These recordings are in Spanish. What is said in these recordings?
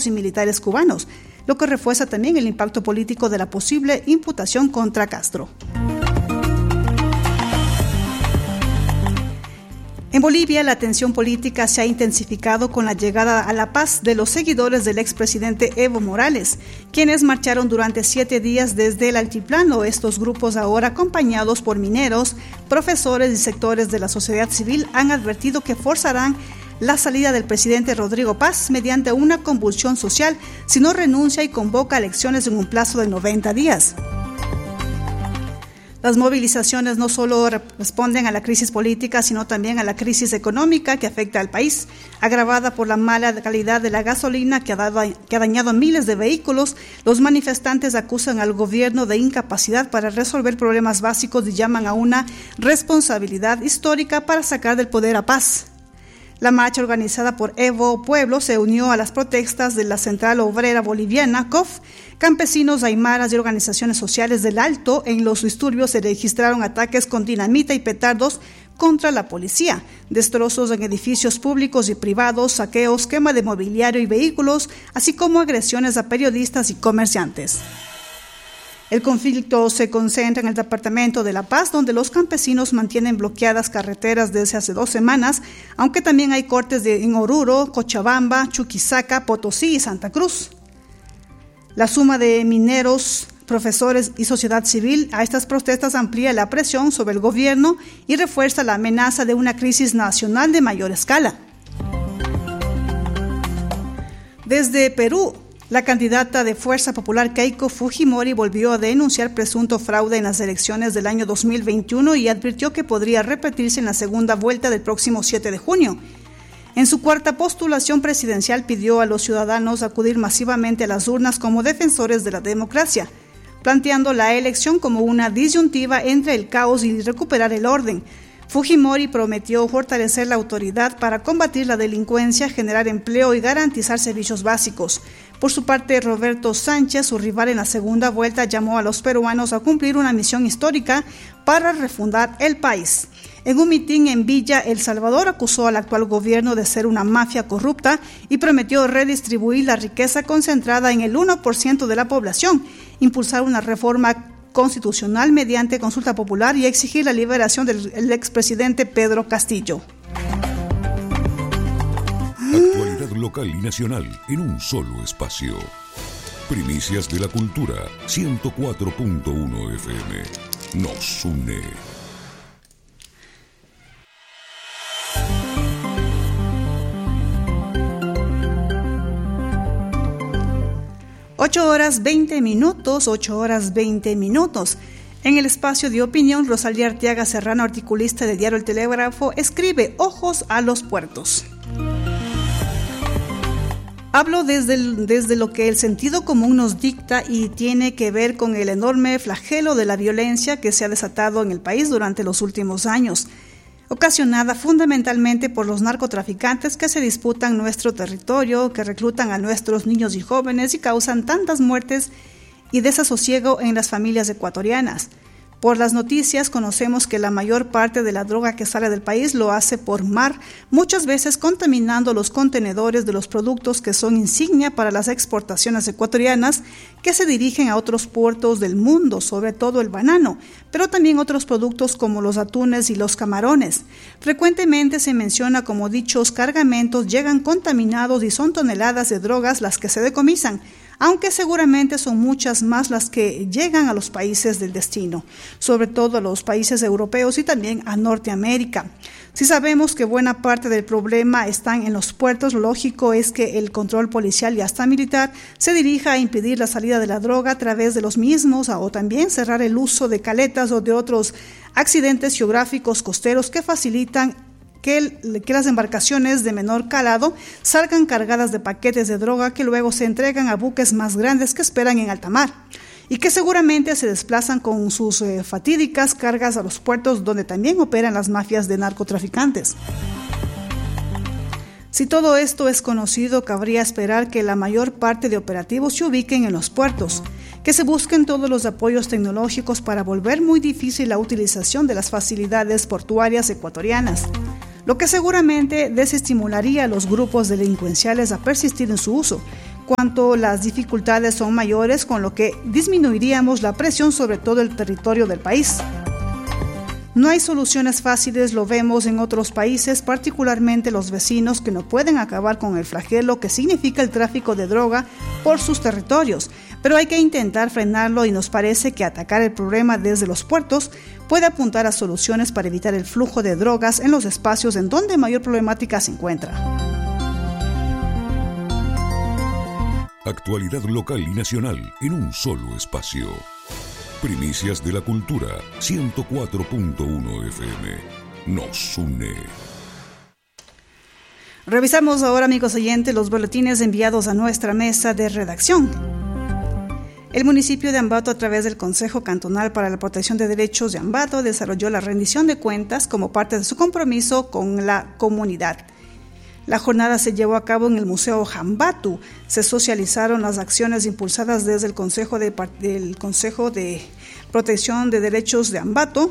y militares cubanos, lo que refuerza también el impacto político de la posible imputación contra Castro. En Bolivia, la tensión política se ha intensificado con la llegada a La Paz de los seguidores del expresidente Evo Morales, quienes marcharon durante 7 días desde el altiplano. Estos grupos, ahora acompañados por mineros, profesores y sectores de la sociedad civil, han advertido que forzarán la salida del presidente Rodrigo Paz mediante una convulsión social si no renuncia y convoca elecciones en un plazo de 90 días. Las movilizaciones no solo responden a la crisis política, sino también a la crisis económica que afecta al país, agravada por la mala calidad de la gasolina que ha dañado a miles de vehículos. Los manifestantes acusan al gobierno de incapacidad para resolver problemas básicos y llaman a una responsabilidad histórica para sacar del poder a Paz. La marcha organizada por Evo Pueblo se unió a las protestas de la Central Obrera Boliviana, COF. Campesinos, aymaras y organizaciones sociales del Alto. En los disturbios se registraron ataques con dinamita y petardos contra la policía, destrozos en edificios públicos y privados, saqueos, quema de mobiliario y vehículos, así como agresiones a periodistas y comerciantes. El conflicto se concentra en el departamento de La Paz, donde los campesinos mantienen bloqueadas carreteras desde hace 2 semanas, aunque también hay cortes en Oruro, Cochabamba, Chuquisaca, Potosí y Santa Cruz. La suma de mineros, profesores y sociedad civil a estas protestas amplía la presión sobre el gobierno y refuerza la amenaza de una crisis nacional de mayor escala. Desde Perú, la candidata de Fuerza Popular Keiko Fujimori volvió a denunciar presunto fraude en las elecciones del año 2021 y advirtió que podría repetirse en la segunda vuelta del próximo 7 de junio. En su cuarta postulación presidencial pidió a los ciudadanos acudir masivamente a las urnas como defensores de la democracia, planteando la elección como una disyuntiva entre el caos y recuperar el orden. Fujimori prometió fortalecer la autoridad para combatir la delincuencia, generar empleo y garantizar servicios básicos. Por su parte, Roberto Sánchez, su rival en la segunda vuelta, llamó a los peruanos a cumplir una misión histórica para refundar el país. En un mitin en Villa El Salvador, acusó al actual gobierno de ser una mafia corrupta y prometió redistribuir la riqueza concentrada en el 1% de la población, impulsar una reforma constitucional mediante consulta popular y exigir la liberación del expresidente Pedro Castillo. Actualidad local y nacional en un solo espacio. Primicias de la Cultura, 104.1 FM. Nos une. Ocho horas 20 minutos. En el espacio de opinión, Rosalía Arteaga Serrano, articulista de Diario El Telégrafo, escribe: ojos a los puertos. Hablo desde lo que el sentido común nos dicta y tiene que ver con el enorme flagelo de la violencia que se ha desatado en el país durante los últimos años, ocasionada fundamentalmente por los narcotraficantes que se disputan nuestro territorio, que reclutan a nuestros niños y jóvenes y causan tantas muertes y desasosiego en las familias ecuatorianas. Por las noticias conocemos que la mayor parte de la droga que sale del país lo hace por mar, muchas veces contaminando los contenedores de los productos que son insignia para las exportaciones ecuatorianas que se dirigen a otros puertos del mundo, sobre todo el banano, pero también otros productos como los atunes y los camarones. Frecuentemente se menciona como dichos cargamentos llegan contaminados y son toneladas de drogas las que se decomisan, aunque seguramente son muchas más las que llegan a los países del destino, sobre todo a los países europeos y también a Norteamérica. Si sabemos que buena parte del problema están en los puertos, lo lógico es que el control policial y hasta militar se dirija a impedir la salida de la droga a través de los mismos o también cerrar el uso de caletas o de otros accidentes geográficos costeros que facilitan que las embarcaciones de menor calado salgan cargadas de paquetes de droga que luego se entregan a buques más grandes que esperan en alta mar y que seguramente se desplazan con sus fatídicas cargas a los puertos donde también operan las mafias de narcotraficantes. Si todo esto es conocido, cabría esperar que la mayor parte de operativos se ubiquen en los puertos, que se busquen todos los apoyos tecnológicos para volver muy difícil la utilización de las facilidades portuarias ecuatorianas, lo que seguramente desestimularía a los grupos delincuenciales a persistir en su uso, cuanto las dificultades son mayores, con lo que disminuiríamos la presión sobre todo el territorio del país. No hay soluciones fáciles, lo vemos en otros países, particularmente los vecinos que no pueden acabar con el flagelo que significa el tráfico de droga por sus territorios, pero hay que intentar frenarlo y nos parece que atacar el problema desde los puertos puede apuntar a soluciones para evitar el flujo de drogas en los espacios en donde mayor problemática se encuentra. Actualidad local y nacional en un solo espacio. Primicias de la Cultura, 104.1 FM. Nos une. Revisamos ahora, amigos oyentes, los boletines enviados a nuestra mesa de redacción. El municipio de Ambato, a través del Consejo Cantonal para la Protección de Derechos de Ambato, desarrolló la rendición de cuentas como parte de su compromiso con la comunidad. La jornada se llevó a cabo en el Museo Jambatu. Se socializaron las acciones impulsadas desde el Consejo de Protección de Derechos de Ambato.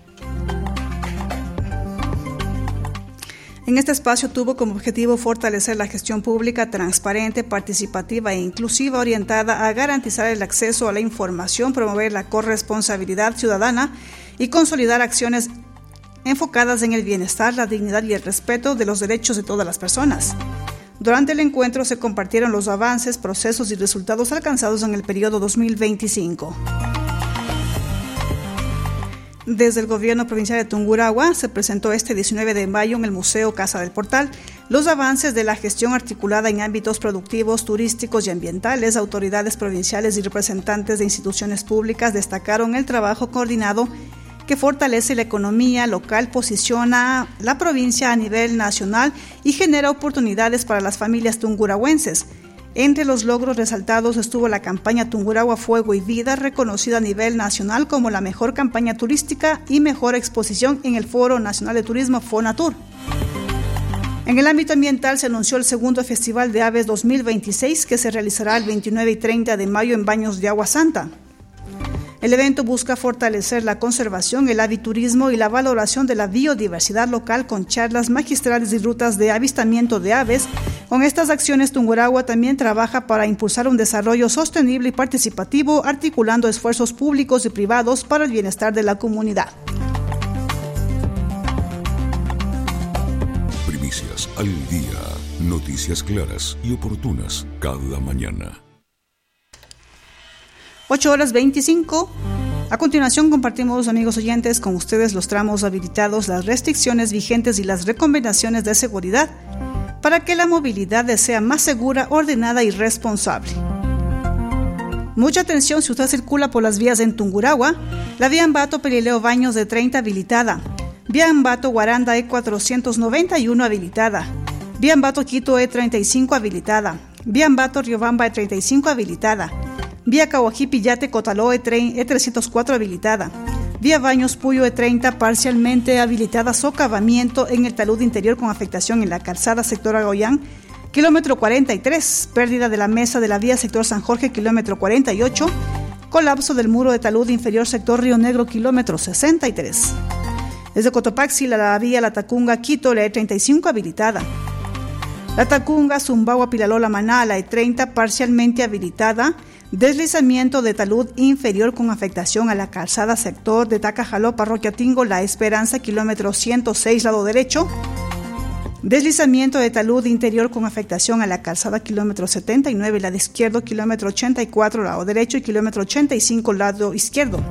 En este espacio tuvo como objetivo fortalecer la gestión pública transparente, participativa e inclusiva, orientada a garantizar el acceso a la información, promover la corresponsabilidad ciudadana y consolidar acciones enfocadas en el bienestar, la dignidad y el respeto de los derechos de todas las personas. Durante el encuentro se compartieron los avances, procesos y resultados alcanzados en el periodo 2025. Desde el Gobierno Provincial de Tungurahua se presentó este 19 de mayo en el Museo Casa del Portal los avances de la gestión articulada en ámbitos productivos, turísticos y ambientales. Autoridades provinciales y representantes de instituciones públicas destacaron el trabajo coordinado que fortalece la economía local, posiciona la provincia a nivel nacional y genera oportunidades para las familias tungurahuenses. Entre los logros resaltados estuvo la campaña Tungurahua Fuego y Vida, reconocida a nivel nacional como la mejor campaña turística y mejor exposición en el Foro Nacional de Turismo Fonatur. En el ámbito ambiental se anunció el segundo Festival de Aves 2026 que se realizará el 29 y 30 de mayo en Baños de Agua Santa. El evento busca fortalecer la conservación, el aviturismo y la valoración de la biodiversidad local con charlas magistrales y rutas de avistamiento de aves. Con estas acciones, Tungurahua también trabaja para impulsar un desarrollo sostenible y participativo, articulando esfuerzos públicos y privados para el bienestar de la comunidad. Primicias al día. Noticias claras y oportunas cada mañana. 8:25. A continuación compartimos, amigos oyentes, con ustedes los tramos habilitados, las restricciones vigentes y las recomendaciones de seguridad para que la movilidad sea más segura, ordenada y responsable. Mucha atención si usted circula por las vías en Tungurahua. La vía Ambato Pelileo Baños de 30 habilitada. Vía Ambato Guaranda E491 habilitada. Vía Ambato Quito E35 habilitada. Vía Ambato Riobamba E35 habilitada. Vía Cahuajipi Yate Cotaló E304 habilitada. Vía Baños Puyo E30 parcialmente habilitada. Socavamiento en el talud interior con afectación en la calzada sector Agoyán, kilómetro 43. Pérdida de la mesa de la vía sector San Jorge, kilómetro 48. Colapso del muro de talud inferior sector Río Negro, kilómetro 63. Desde Cotopaxi, la vía La Tacunga Quito, la E35 habilitada. La Tacunga Zumbagua Pilalola Maná, la E30 parcialmente habilitada. Deslizamiento de talud inferior con afectación a la calzada sector de Tacajaló, Parroquia Tingo, La Esperanza, kilómetro 106, lado derecho. Deslizamiento de talud interior con afectación a la calzada, kilómetro 79, lado izquierdo, kilómetro 84, lado derecho y kilómetro 85, lado izquierdo.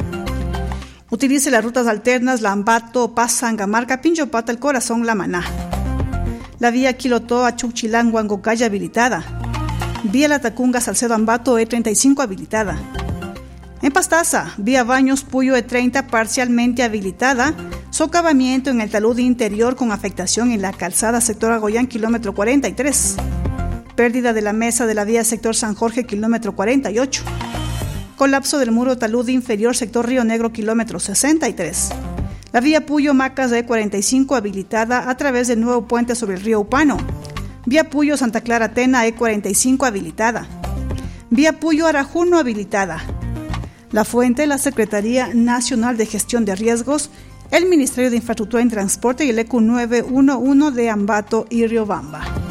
Utilice las rutas alternas, la Ambato, Paz, Sangamarca, Pinchopata, El Corazón, La Maná. La vía Quilotó a Chuchilán, Huangocaya habilitada. Vía La Tacunga, Salcedo Ambato, E35 habilitada. En Pastaza, vía Baños Puyo E30 parcialmente habilitada. Socavamiento en el talud interior con afectación en la calzada sector Agoyán, kilómetro 43. Pérdida de la mesa de la vía sector San Jorge, kilómetro 48. Colapso del muro talud inferior sector Río Negro, kilómetro 63. La vía Puyo Macas E45 habilitada a través del nuevo puente sobre el río Upano. Vía Puyo Santa Clara Tena E45 habilitada. Vía Puyo Arajuno habilitada. La fuente, la Secretaría Nacional de Gestión de Riesgos, el Ministerio de Infraestructura y Transporte y el EQ 911 de Ambato y Riobamba.